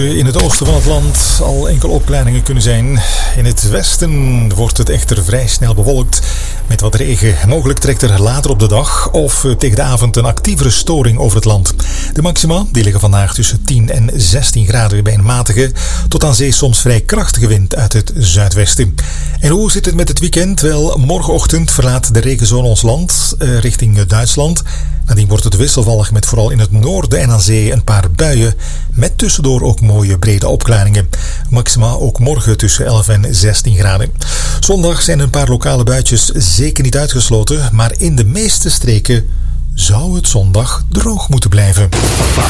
In het oosten van het land al enkele opklaringen kunnen zijn. In het westen wordt het echter vrij snel bewolkt met wat regen. Mogelijk trekt er later op de dag of tegen de avond een actievere storing over het land. De maxima die liggen vandaag tussen 10 en 16 graden bij een matige tot aan zee soms vrij krachtige wind uit het zuidwesten. En hoe zit het met het weekend? Wel, morgenochtend verlaat de regenzone ons land richting Duitsland. Nadien wordt het wisselvallig met vooral in het noorden en aan zee een paar buien met tussendoor ook mooie brede opklaringen. Maxima ook morgen tussen 11 en 16 graden. Zondag zijn een paar lokale buitjes zeker niet uitgesloten, maar in de meeste streken zou het zondag droog moeten blijven.